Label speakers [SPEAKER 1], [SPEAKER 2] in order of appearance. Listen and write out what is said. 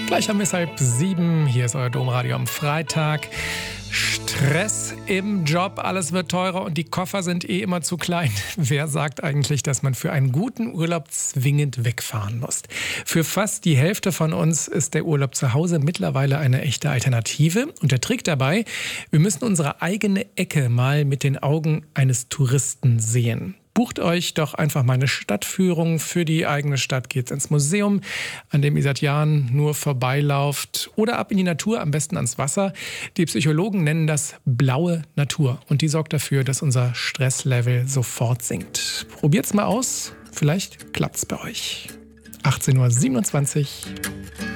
[SPEAKER 1] Gleich haben wir es 6:30. Hier ist euer Domradio am Freitag. Stress im Job, alles wird teurer und die Koffer sind immer zu klein. Wer sagt eigentlich, dass man für einen guten Urlaub zwingend wegfahren muss? Für fast die Hälfte von uns ist der Urlaub zu Hause mittlerweile eine echte Alternative. Und der Trick dabei, wir müssen unsere eigene Ecke mal mit den Augen eines Touristen sehen. Bucht euch doch einfach mal eine Stadtführung für die eigene Stadt. Geht ins Museum, an dem ihr seit Jahren nur vorbeilauft. Oder ab in die Natur, am besten ans Wasser. Die Psychologen nennen das blaue Natur. Und die sorgt dafür, dass unser Stresslevel sofort sinkt. Probiert's mal aus. Vielleicht klappt's bei euch. 18:27 Uhr.